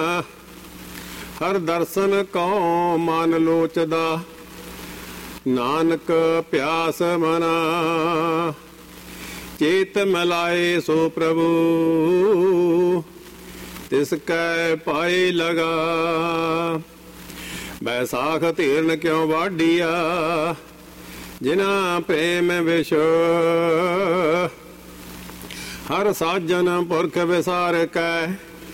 ਹਰ ਦਰਸ਼ਨ Q ਮਨ ਲੋਚਦਾ, ਨਾਨਕ ਪਿਆਸ ਮਨਾ। ਚੇਤ ਮਿਲਾਏ ਸੋ ਪ੍ਰਭੂ, ਤਿਸ ਕੈ ਪਾਏ ਲਗਾ। ਬੈਸਾਖ ਧੀਰਨ ਕਿਉ ਵਾਢੀਆ, ਜਿਨਾ ਪ੍ਰੇਮ ਵਿਸ਼। ਹਰ ਸਾਜਨ ਪੁਰਖ ਵਿਸਾਰ ਕੈ,